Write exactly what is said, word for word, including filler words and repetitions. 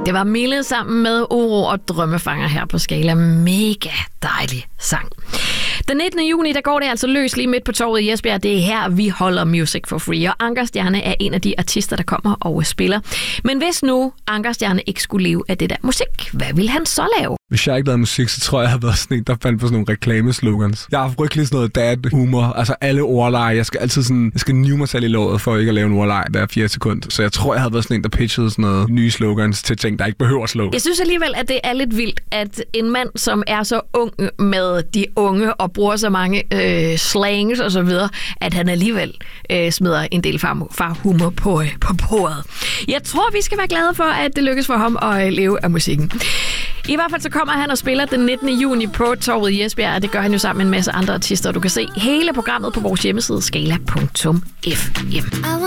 Det var Mille sammen med Uro og Drømmefanger her på Skala. Mega dejlig sang. Den nittende juni, der går det altså løs lige midt på torvet i Esbjerg. Det er her, vi holder Music for Free. Og Anker Stjerne er en af de artister, der kommer og spiller. Men hvis nu Anker Stjerne ikke skulle leve af det der musik, hvad ville han så lave? Hvis jeg ikke lavede musik, så tror jeg, jeg havde været sådan en, der fandt på sådan nogle reklameslogans. Jeg har frygtelig sådan noget dad humor, altså alle ordleje. Jeg skal altid sådan, jeg skal nive mig selv i låret for ikke at lave en ordleje hver fire sekund. Så jeg tror, jeg havde været sådan en, der pitchede sådan noget nye slogans til ting, der ikke behøver at slå. Jeg synes alligevel, at det er lidt vildt, at en mand, som er så ung med de unge og bruger så mange øh, slangs og så videre, at han alligevel øh, smider en del far, farhumor på, øh, på bordet. Jeg tror, vi skal være glade for, at det lykkes for ham at øh, leve af musikken. I hvert fald så kommer han og spiller den nittende juni på torvet i Esbjerg, og det gør han jo sammen med en masse andre artister. Du kan se hele programmet på vores hjemmeside skala punktum f m.